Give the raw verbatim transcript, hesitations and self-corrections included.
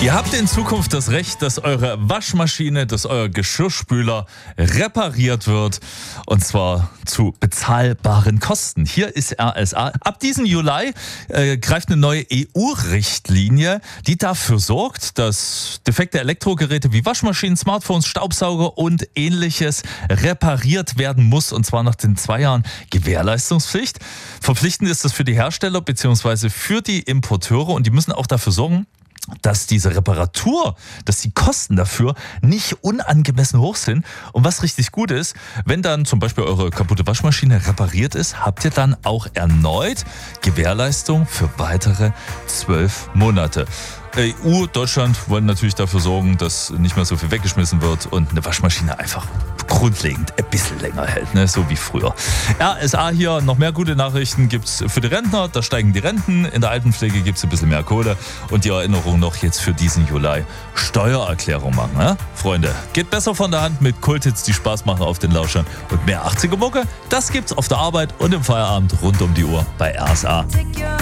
Ihr habt in Zukunft das Recht, dass eure Waschmaschine, dass euer Geschirrspüler repariert wird. Und zwar zu bezahlbaren Kosten. Hier ist R S A. Ab diesem Juli äh, greift eine neue E U-Richtlinie, die dafür sorgt, dass defekte Elektrogeräte wie Waschmaschinen, Smartphones, Staubsauger und ähnliches repariert werden muss. Und zwar nach den zwei Jahren Gewährleistungspflicht. Verpflichtend ist das für die Hersteller bzw. für die Importeure. Und die müssen auch dafür sorgen, dass diese Reparatur, dass die Kosten dafür nicht unangemessen hoch sind. Und was richtig gut ist, wenn dann zum Beispiel eure kaputte Waschmaschine repariert ist, habt ihr dann auch erneut Gewährleistung für weitere zwölf Monate. E U, Deutschland wollen natürlich dafür sorgen, dass nicht mehr so viel weggeschmissen wird und eine Waschmaschine einfach grundlegend ein bisschen länger hält, ne? So wie früher. R S A hier, noch mehr gute Nachrichten gibt's für die Rentner, da steigen die Renten, in der Altenpflege gibt's ein bisschen mehr Kohle und die Erinnerung noch jetzt für diesen Juli, Steuererklärung machen, ne? Freunde, geht besser von der Hand mit Kulthits, die Spaß machen auf den Lauschern und mehr achtziger Mucke, das gibt's auf der Arbeit und im Feierabend rund um die Uhr bei R S A.